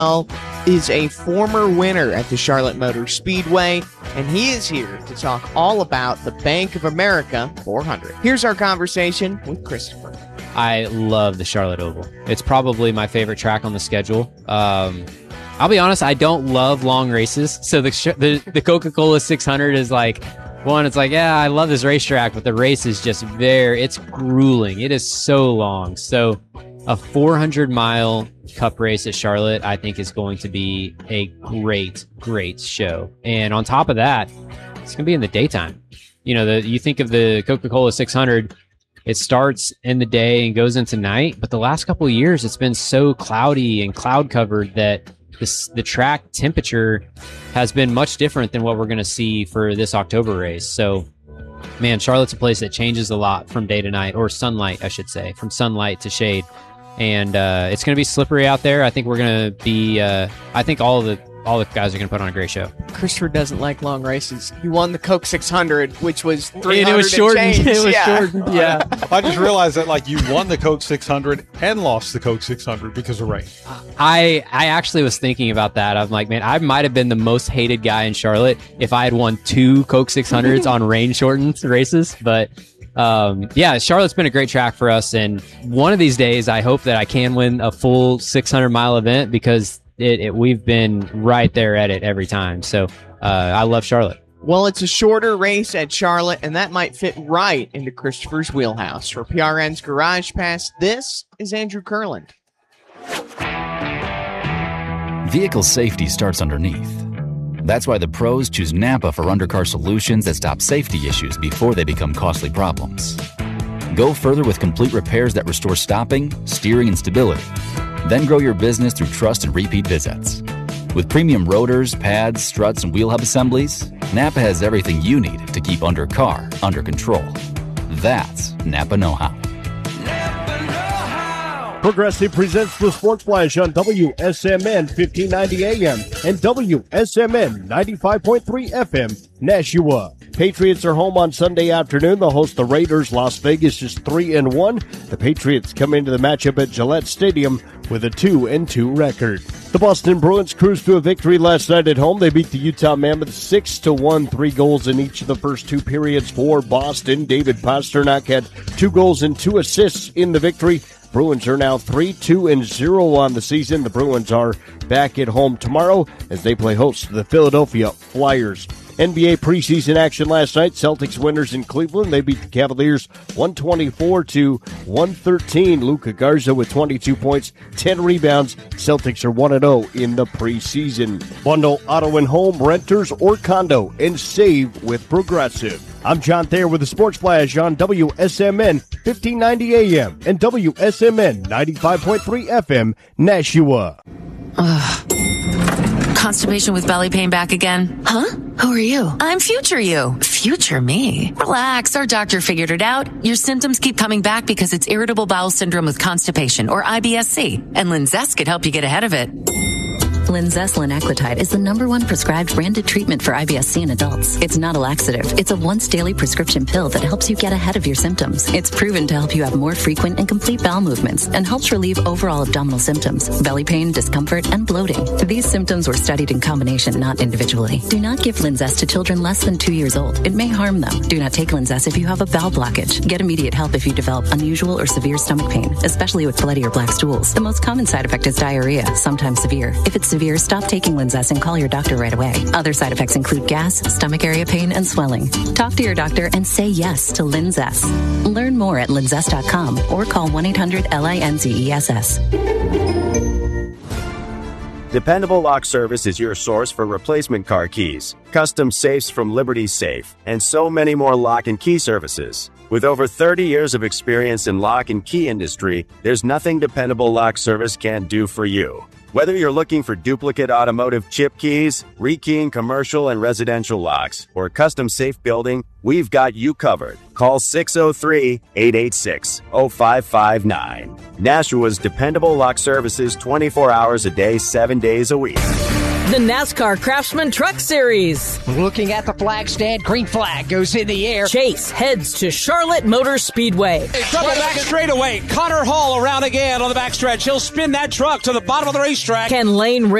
is a former winner at the Charlotte Motor Speedway, and he is here to talk all about the Bank of America 400. Here's our conversation with Christopher. I love the Charlotte Oval. It's probably my favorite track on the schedule. I'll be honest, I don't love long races. So the Coca-Cola 600 is like, one, it's like, yeah, I love this racetrack, but the race is just it's grueling. It is so long. So a 400-mile cup race at Charlotte, I think, is going to be a great, great show. And on top of that, it's going to be in the daytime. You know, you think of the Coca-Cola 600, it starts in the day and goes into night. But the last couple of years, it's been so cloudy and cloud covered that the track temperature has been much different than what we're going to see for this October race. So, man, Charlotte's a place that changes a lot from day to night, or sunlight, I should say, from sunlight to shade. And it's going to be slippery out there. I think we're going to be, I think all the guys are going to put on a great show. Christopher doesn't like long races. He won the Coke 600, which was 300 and it was shortened. It was shortened, yeah. I just realized that, like, you won the Coke 600 and lost the Coke 600 because of rain. I actually was thinking about that. I'm like, man, I might have been the most hated guy in Charlotte if I had won 2 Coke 600s on rain-shortened races. But yeah, Charlotte's been a great track for us, and one of these days I hope that I can win a full 600-mile event, because we've been right there at it every time. So I love Charlotte. Well, it's a shorter race at Charlotte, and that might fit right into Christopher's wheelhouse. For PRN's Garage Pass, this is Andrew Kurland. Vehicle safety starts underneath. That's why the pros choose Napa for undercar solutions that stop safety issues before they become costly problems. Go further with complete repairs that restore stopping, steering, and stability. Then grow your business through trust and repeat visits. With premium rotors, pads, struts, and wheel hub assemblies, Napa has everything you need to keep undercar under control. That's Napa know-how. Progressive presents the Sports Flash on WSMN 1590 AM and WSMN 95.3 FM, Nashua. Patriots are home on Sunday afternoon. They'll host the Raiders. Las Vegas is 3-1. The Patriots come into the matchup at Gillette Stadium with a 2-2 record. The Boston Bruins cruised to a victory last night at home. They beat the Utah Mammoth 6-1, 3 goals in each of the first 2 periods for Boston. David Pasternak had 2 goals and 2 assists in the victory. Bruins are now 3-2-0 on the season. The Bruins are back at home tomorrow as they play host to the Philadelphia Flyers. NBA preseason action last night. Celtics winners in Cleveland. They beat the Cavaliers 124-113. Luka Garza with 22 points, 10 rebounds. Celtics are 1-0 in the preseason. Bundle auto and home, renters, or condo, and save with Progressive. I'm John Thayer with the Sports Flash on WSMN 1590 AM and WSMN 95.3 FM, Nashua. Constipation with belly pain back again? Huh? Who are you? I'm future you. Future me? Relax, our doctor figured it out. Your symptoms keep coming back because it's irritable bowel syndrome with constipation, or IBS-C, and Linzess could help you get ahead of it. Linzess linaclotide is the #1 prescribed branded treatment for IBS-C in adults. It's not a laxative. It's a once daily prescription pill that helps you get ahead of your symptoms. It's proven to help you have more frequent and complete bowel movements and helps relieve overall abdominal symptoms, belly pain, discomfort, and bloating. These symptoms were studied in combination, not individually. Do not give Linzess to children less than 2 years old. It may harm them. Do not take Linzess if you have a bowel blockage. Get immediate help if you develop unusual or severe stomach pain, especially with bloody or black stools. The most common side effect is diarrhea, sometimes severe. If it's severe, stop taking Linzess and call your doctor right away. Other side effects include gas, stomach area pain, and swelling. Talk to your doctor and say yes to Linzess. Learn more at linzess.com or call 1-800-LINZESS. Dependable Lock Service is your source for replacement car keys, custom safes from Liberty Safe, and so many more lock and key services. With over 30 years of experience in lock and key industry, there's nothing Dependable Lock Service can't do for you. Whether you're looking for duplicate automotive chip keys, rekeying commercial and residential locks, or custom safe building, we've got you covered. Call 603-886-0559. Nashua's Dependable Lock Services, 24 hours a day, 7 days a week. The NASCAR Craftsman Truck Series. Looking at the flag stand, green flag goes in the air. Chase heads to Charlotte Motor Speedway. Double back straightaway. Connor Hall around again on the backstretch. He'll spin that truck to the bottom of the racetrack. Can Lane